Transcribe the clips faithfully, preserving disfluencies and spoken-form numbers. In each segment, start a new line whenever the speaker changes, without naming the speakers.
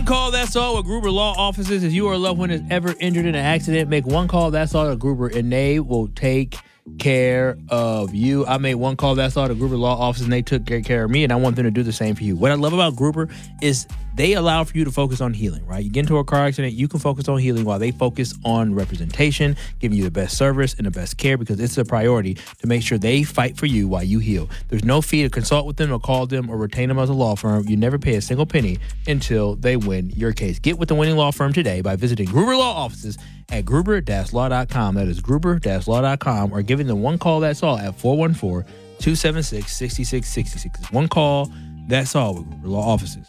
One call, that's all, with Gruber Law Offices. If you or a loved one is ever injured in an accident, make one call, that's all, to Gruber, and they will take care of you. I made one call, that's all, to Gruber Law Offices, and they took great care of me, and I want them to do the same for you. What I love about Gruber is they allow for you to focus on healing, right? You get into a car accident, you can focus on healing while they focus on representation, giving you the best service and the best care, because it's a priority to make sure they fight for you while you heal. There's no fee to consult with them or call them or retain them as a law firm. You never pay a single penny until they win your case. Get with the winning law firm today by visiting Gruber Law Offices at gruber dash law dot com. That is gruber dash law dot com, or giving them one call, that's all, at four one four, two seven six, six six six six. One call, that's all, with Gruber Law Offices.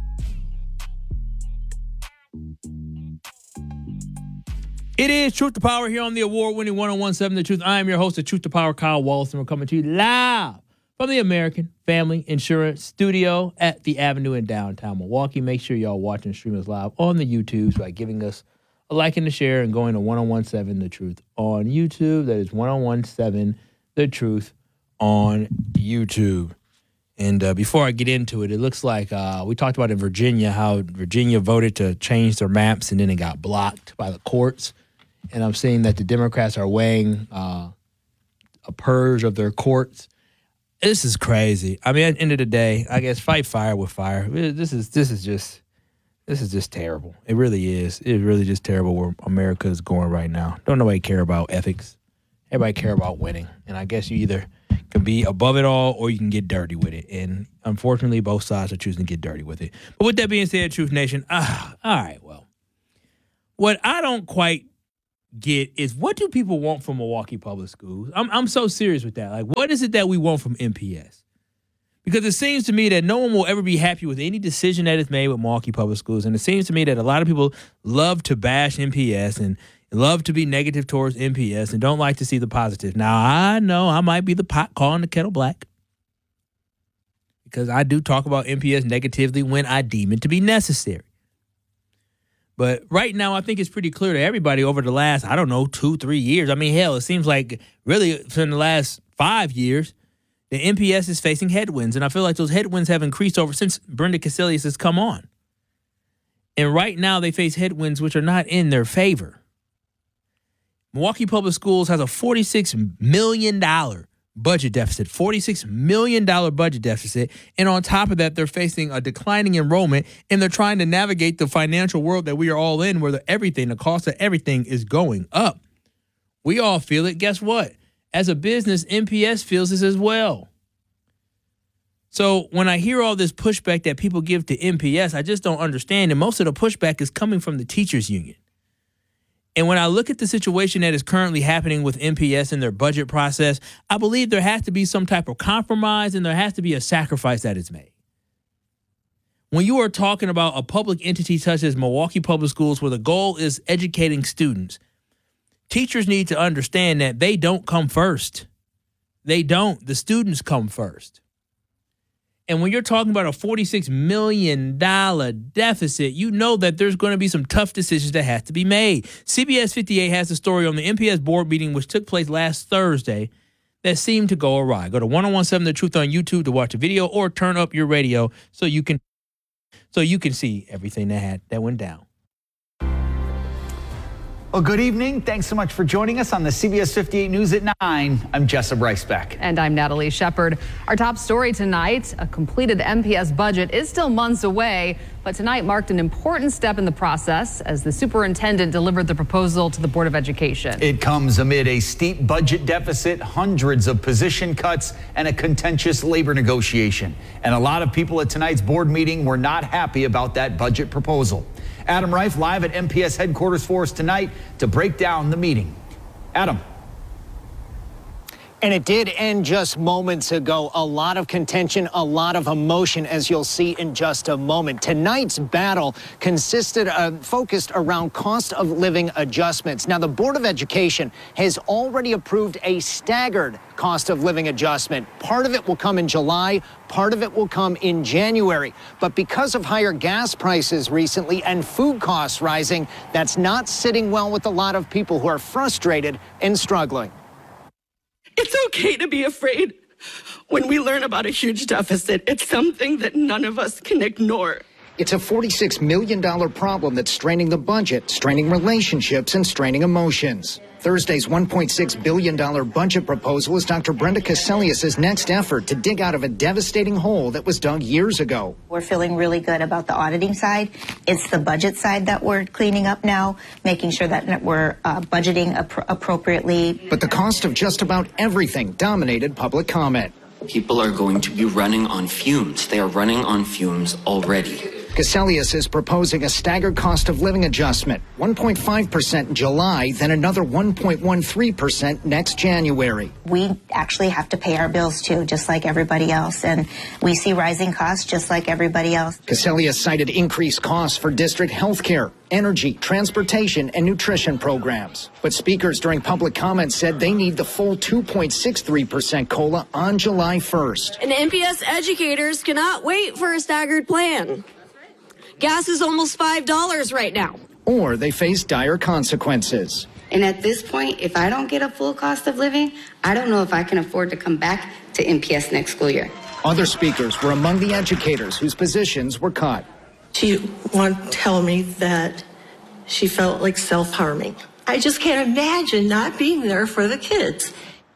It is Truth to Power here on the award-winning one oh one point seven The Truth. I am your host of Truth to Power, Kyle Wallace, and we're coming to you live from the American Family Insurance Studio at the Avenue in downtown Milwaukee. Make sure y'all watch and stream us live on the YouTube by giving us a like and a share and going to one oh one point seven The Truth on YouTube. That is one oh one point seven The Truth on YouTube. And uh, before I get into it, it looks like uh, we talked about in Virginia how Virginia voted to change their maps and then it got blocked by the courts. And I'm seeing that the Democrats are weighing uh, a purge of their courts. This is crazy. I mean, at the end of the day, I guess fight fire with fire. This is this is just this is just terrible. It really is. It's really just terrible where America is going right now. Don't nobody care about ethics. Everybody care about winning. And I guess you either can be above it all or you can get dirty with it. And unfortunately, both sides are choosing to get dirty with it. But with that being said, Truth Nation, ah, all right, well, what I don't quite get is, what do people want from Milwaukee Public Schools? I'm I'm so serious with that. Like, what is it that we want from M P S? Because it seems to me that no one will ever be happy with any decision that is made with Milwaukee Public Schools. And it seems to me that a lot of people love to bash M P S and love to be negative towards M P S and don't like to see the positive. Now, I know I might be the pot calling the kettle black, because I do talk about M P S negatively when I deem it to be necessary. But right now, I think it's pretty clear to everybody over the last, I don't know, two, three years. I mean, hell, it seems like really from the last five years, the M P S is facing headwinds. And I feel like those headwinds have increased over since Brenda Cassellius has come on. And right now, they face headwinds which are not in their favor. Milwaukee Public Schools has a forty-six million dollars budget deficit, forty-six million dollars budget deficit. And on top of that, they're facing a declining enrollment, and they're trying to navigate the financial world that we are all in, where the, everything, the cost of everything is going up. We all feel it. Guess what? As a business, M P S feels this as well. So when I hear all this pushback that people give to M P S, I just don't understand. And most of the pushback is coming from the teachers union. And when I look at the situation that is currently happening with M P S and their budget process, I believe there has to be some type of compromise and there has to be a sacrifice that is made. When you are talking about a public entity such as Milwaukee Public Schools, where the goal is educating students, teachers need to understand that they don't come first. They don't. The students come first. And when you're talking about a forty-six million dollars deficit, you know that there's going to be some tough decisions that have to be made. C B S fifty-eight has a story on the M P S board meeting, which took place last Thursday, that seemed to go awry. Go to one oh one point seven The Truth on YouTube to watch the video, or turn up your radio so you can so you can see everything that had that went down.
Well, good evening. Thanks so much for joining us on the C B S fifty-eight News at nine. I'm Jessa Brycebeck.
And I'm Natalie Shepard. Our top story tonight, a completed M P S budget is still months away, but tonight marked an important step in the process as the superintendent delivered the proposal to the Board of Education.
It comes amid a steep budget deficit, hundreds of position cuts, and a contentious labor negotiation. And a lot of people at tonight's board meeting were not happy about that budget proposal. Adam Reif live at M P S headquarters for us tonight to break down the meeting. Adam.
And it did end just moments ago. A lot of contention, a lot of emotion, as you'll see in just a moment. Tonight's battle consisted of, focused around cost of living adjustments. Now, the Board of Education has already approved a staggered cost of living adjustment. Part of it will come in July, part of it will come in January. But because of higher gas prices recently and food costs rising, that's not sitting well with a lot of people who are frustrated and struggling.
It's okay to be afraid. When we learn about a huge deficit, it's something that none of us can ignore.
It's a forty-six million dollars problem that's straining the budget, straining relationships, and straining emotions. Thursday's one point six billion dollars budget proposal is Doctor Brenda Cassellius' next effort to dig out of a devastating hole that was dug years ago.
We're feeling really good about the auditing side. It's the budget side that we're cleaning up now, making sure that we're uh, budgeting ap- appropriately.
But the cost of just about everything dominated public comment.
People are going to be running on fumes. They are running on fumes already.
Cassellius is proposing a staggered cost of living adjustment, one point five percent in July, then another one point one three percent next January.
We actually have to pay our bills too, just like everybody else, and we see rising costs just like everybody else.
Cassellius cited increased costs for district health care, energy, transportation, and nutrition programs. But speakers during public comments said they need the full two point six three percent COLA on July first.
And N P S educators cannot wait for a staggered plan. Gas is almost five dollars right now.
Or they face dire consequences.
And at this point, if I don't get a full cost of living, I don't know if I can afford to come back to N P S next school year.
Other speakers were among the educators whose positions were cut.
She wanted to tell me that she felt like self-harming. I just can't imagine not being there for the kids.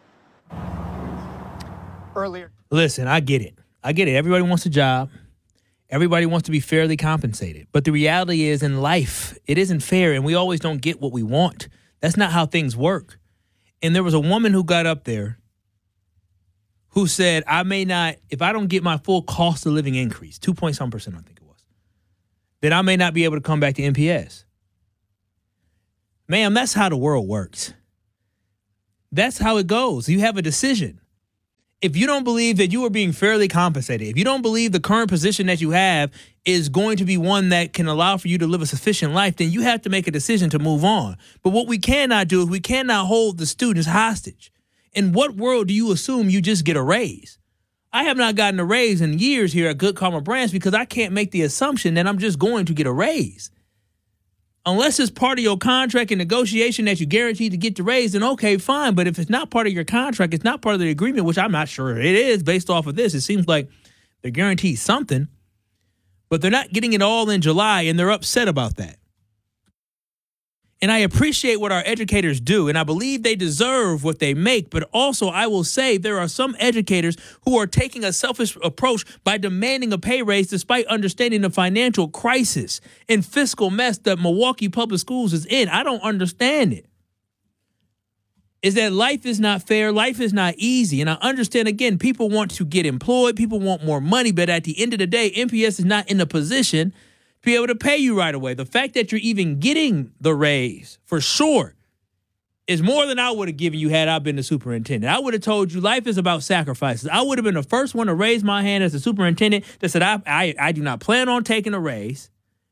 Earlier.
Listen, I get it. I get it. Everybody wants a job. Everybody wants to be fairly compensated. But the reality is in life, it isn't fair, and we always don't get what we want. That's not how things work. And there was a woman who got up there who said, I may not, if I don't get my full cost of living increase, two point some percent, I think it was, then I may not be able to come back to N P S. Ma'am, that's how the world works. That's how it goes. You have a decision. If you don't believe that you are being fairly compensated, if you don't believe the current position that you have is going to be one that can allow for you to live a sufficient life, then you have to make a decision to move on. But what we cannot do is we cannot hold the students hostage. In what world do you assume you just get a raise? I have not gotten a raise in years here at Good Karma Branch because I can't make the assumption that I'm just going to get a raise. Unless it's part of your contract and negotiation that you guarantee to get the raise, then okay, fine. But if it's not part of your contract, it's not part of the agreement, which I'm not sure it is based off of this. It seems like they're guaranteed something, but they're not getting it all in July, and they're upset about that. And I appreciate what our educators do, and I believe they deserve what they make. But also, I will say there are some educators who are taking a selfish approach by demanding a pay raise despite understanding the financial crisis and fiscal mess that Milwaukee Public Schools is in. I don't understand it. Is that life is not fair, life is not easy. And I understand, again, people want to get employed, people want more money, but at the end of the day, N P S is not in a position be able to pay you right away. The fact that you're even getting the raise, for sure, is more than I would have given you had I been the superintendent. I would have told you life is about sacrifices. I would have been the first one to raise my hand as the superintendent that said, I, I, I do not plan on taking a raise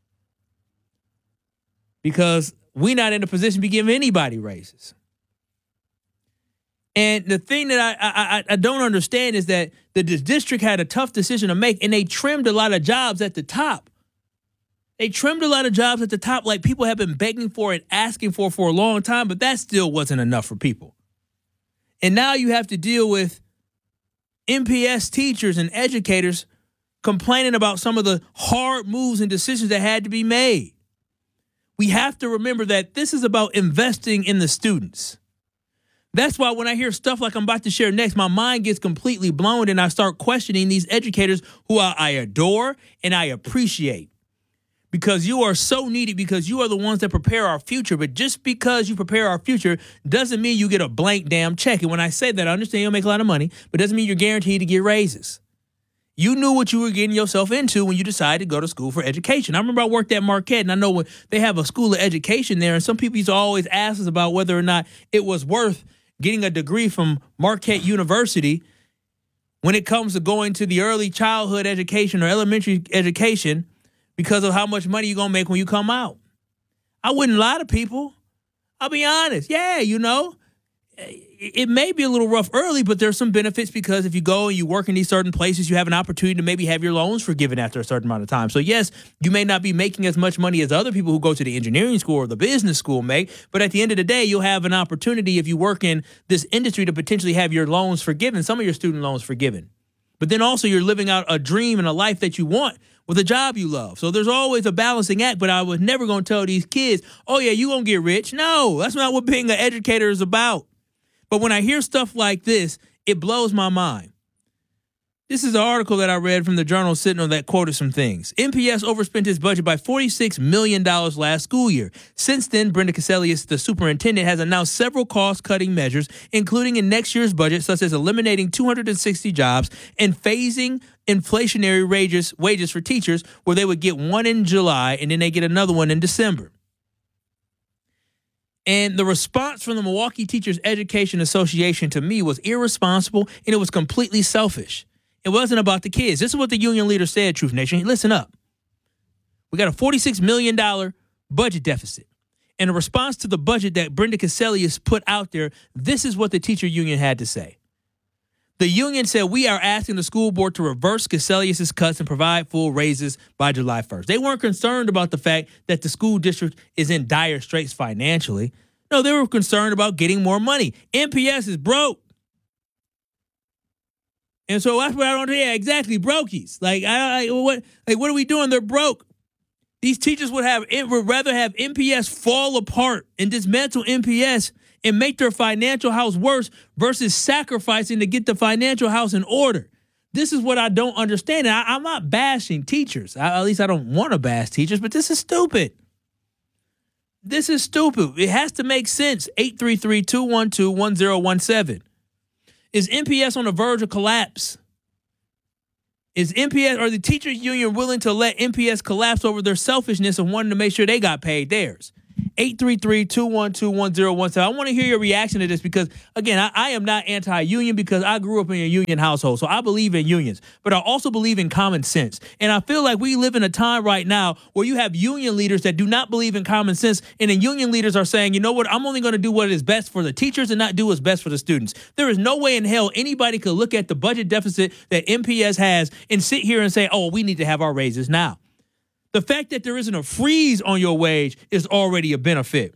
because we're not in a position to be giving anybody raises. And the thing that I, I, I don't understand is that the district had a tough decision to make, and they trimmed a lot of jobs at the top. They trimmed a lot of jobs at the top like people have been begging for and asking for for a long time, but that still wasn't enough for people. And now you have to deal with N P S teachers and educators complaining about some of the hard moves and decisions that had to be made. We have to remember that this is about investing in the students. That's why when I hear stuff like I'm about to share next, my mind gets completely blown and I start questioning these educators who I adore and I appreciate. Because you are so needed, because you are the ones that prepare our future. But just because you prepare our future doesn't mean you get a blank damn check. And when I say that, I understand you'll make a lot of money, but it doesn't mean you're guaranteed to get raises. You knew what you were getting yourself into when you decided to go to school for education. I remember I worked at Marquette, and I know when they have a school of education there, and some people used to always ask us about whether or not it was worth getting a degree from Marquette University when it comes to going to the early childhood education or elementary education, because of how much money you're going to make when you come out. I wouldn't lie to people. I'll be honest. Yeah, you know, it may be a little rough early, but there's some benefits because if you go and you work in these certain places, you have an opportunity to maybe have your loans forgiven after a certain amount of time. So, yes, you may not be making as much money as other people who go to the engineering school or the business school make, but at the end of the day, you'll have an opportunity if you work in this industry to potentially have your loans forgiven, some of your student loans forgiven. But then also you're living out a dream and a life that you want with a job you love. So there's always a balancing act, but I was never going to tell these kids, oh, yeah, you're going to get rich. No, that's not what being an educator is about. But when I hear stuff like this, it blows my mind. This is an article that I read from the Journal Sentinel that quoted some things. M P S overspent its budget by forty-six million dollars last school year. Since then, Brenda Cassellius, the superintendent, has announced several cost-cutting measures, including in next year's budget, such as eliminating two hundred sixty jobs and phasing inflationary wages, wages for teachers, where they would get one in July and then they get another one in December. And the response from the Milwaukee Teachers Education Association to me was irresponsible, and it was completely selfish. It wasn't about the kids. This is what the union leader said, Truth Nation. Listen up. We got a forty-six million dollars budget deficit. In response to the budget that Brenda Cassellius put out there, this is what the teacher union had to say. The union said, we are asking the school board to reverse Cassellius' cuts and provide full raises by July first. They weren't concerned about the fact that the school district is in dire straits financially. No, they were concerned about getting more money. M P S is broke. And so that's what I don't, yeah, exactly, brokies. Like, I, I, what, like, what are we doing? They're broke. These teachers would have would rather have M P S fall apart and dismantle M P S and make their financial house worse versus sacrificing to get the financial house in order. This is what I don't understand. I, I'm not bashing teachers. I, at least I don't want to bash teachers, but this is stupid. This is stupid. It has to make sense. eight three three, two one two, one zero one seven. Is M P S on the verge of collapse? Is M P S or the teachers union willing to let M P S collapse over their selfishness and wanting to make sure they got paid theirs? eight three three, two one two, one zero one seven. I want to hear your reaction to this because, again, I, I am not anti-union because I grew up in a union household, so I believe in unions. But I also believe in common sense. And I feel like we live in a time right now where you have union leaders that do not believe in common sense, and then union leaders are saying, you know what, I'm only going to do what is best for the teachers and not do what's best for the students. There is no way in hell anybody could look at the budget deficit that M P S has and sit here and say, oh, we need to have our raises now. The fact that there isn't a freeze on your wage is already a benefit.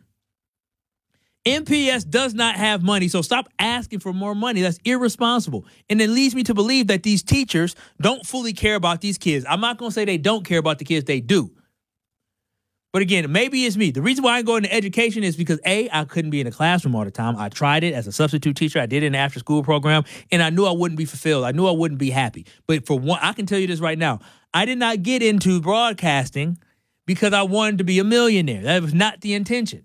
M P S does not have money, so stop asking for more money. That's irresponsible. And it leads me to believe that these teachers don't fully care about these kids. I'm not going to say they don't care about the kids. They do. But again, maybe it's me. The reason why I go into education is because, A, I couldn't be in a classroom all the time. I tried it as a substitute teacher. I did it in an after-school program, and I knew I wouldn't be fulfilled. I knew I wouldn't be happy. But for one, I can tell you this right now. I did not get into broadcasting because I wanted to be a millionaire. That was not the intention.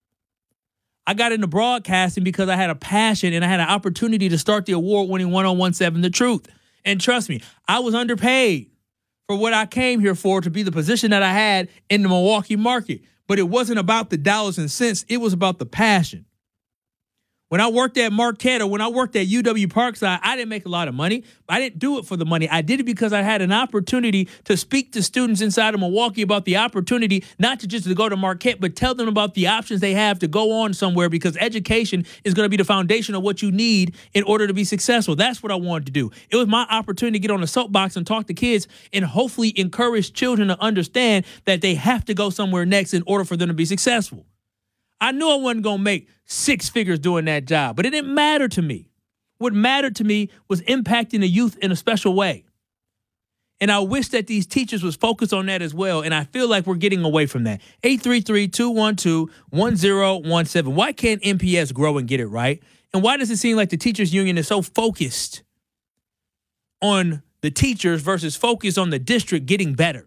I got into broadcasting because I had a passion and I had an opportunity to start the award-winning one oh one seven The Truth. And trust me, I was underpaid for what I came here for, to be the position that I had in the Milwaukee market. But it wasn't about the dollars and cents. It was about the passion. When I worked at Marquette or when I worked at U W Parkside, I didn't make a lot of money. I didn't do it for the money. I did it because I had an opportunity to speak to students inside of Milwaukee about the opportunity, not to just to go to Marquette, but tell them about the options they have to go on somewhere, because education is going to be the foundation of what you need in order to be successful. That's what I wanted to do. It was my opportunity to get on a soapbox and talk to kids and hopefully encourage children to understand that they have to go somewhere next in order for them to be successful. I knew I wasn't going to make six figures doing that job, but it didn't matter to me. What mattered to me was impacting the youth in a special way. And I wish that these teachers was focused on that as well, and I feel like we're getting away from that. eight three three, two one two, one zero one seven. Why can't M P S grow and get it right? And why does it seem like the teachers union is so focused on the teachers versus focused on the district getting better?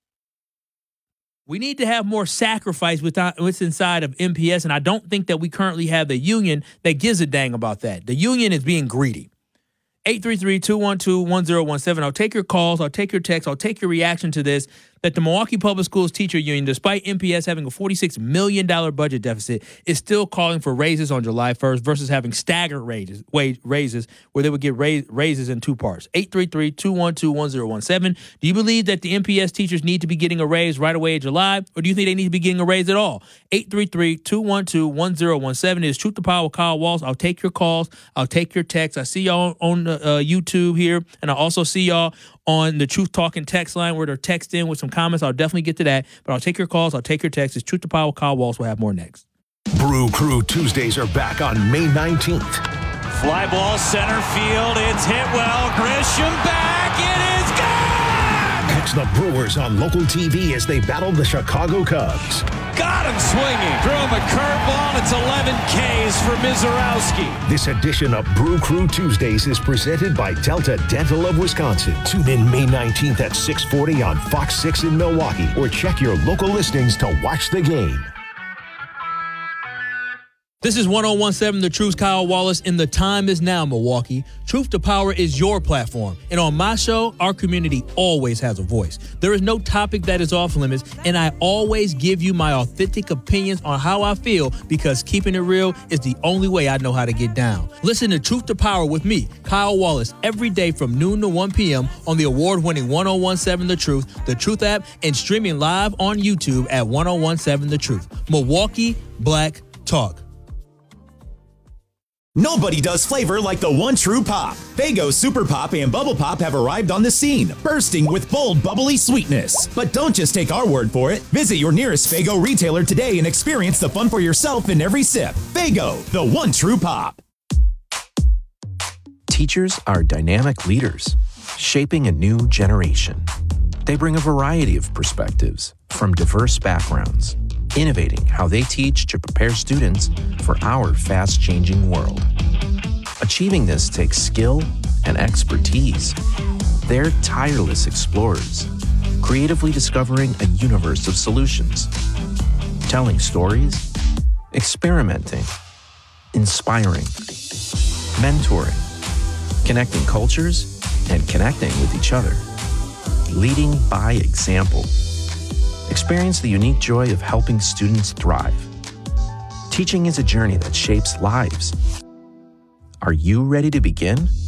We need to have more sacrifice with what's inside of M P S, and I don't think that we currently have the union that gives a dang about that. The union is being greedy. eight three three, two one two, one zero one seven. I'll take your calls. I'll take your texts. I'll take your reaction to this, that the Milwaukee Public Schools Teacher Union, despite M P S having a forty-six million dollars budget deficit, is still calling for raises on July first versus having staggered raises, wage raises where they would get raise, raises in two parts. eight three three, two one two, one zero one seven. Do you believe that the M P S teachers need to be getting a raise right away in July, or do you think they need to be getting a raise at all? eight three three, two one two, one zero one seven is Truth to Power with Kyle Walsh. I'll take your calls. I'll take your texts. I see y'all on uh, YouTube here, and I also see y'all on the Truth Talking text line where they're texting with some comments. I'll definitely get to that, but I'll take your calls. I'll take your texts. It's Truth to Power. Kyle Walsh will have more next.
Brew Crew Tuesdays are back on May nineteenth. Fly ball center field. It's hit well. Grisham back. It is gone!
Catch the Brewers on local T V as they battle the Chicago Cubs.
Got him swinging. Threw him a curveball. It's eleven Ks for Mizorowski.
This edition of Brew Crew Tuesdays is presented by Delta Dental of Wisconsin. Tune in May nineteenth at six forty on Fox six in Milwaukee or check your local listings to watch the game.
This is one oh one seven The Truth, Kyle Wallace, and the time is now, Milwaukee. Truth to Power is your platform, and on my show, our community always has a voice. There is no topic that is off limits, and I always give you my authentic opinions on how I feel because keeping it real is the only way I know how to get down. Listen to Truth to Power with me, Kyle Wallace, every day from noon to one p.m. on the award-winning one oh one seven The Truth, The Truth app, and streaming live on YouTube at one oh one seven The Truth. Milwaukee Black Talk.
Nobody does flavor like the one true pop. Faygo Super Pop and Bubble Pop have arrived on the scene, bursting with bold, bubbly sweetness. But don't just take our word for it. Visit your nearest Faygo retailer today and experience the fun for yourself in every sip. Faygo, the one true pop.
Teachers are dynamic leaders, shaping a new generation. They bring a variety of perspectives from diverse backgrounds, innovating how they teach to prepare students for our fast-changing world. Achieving this takes skill and expertise. They're tireless explorers, creatively discovering a universe of solutions, telling stories, experimenting, inspiring, mentoring, connecting cultures, and connecting with each other, leading by example. Experience the unique joy of helping students thrive. Teaching is a journey that shapes lives. Are you ready to begin?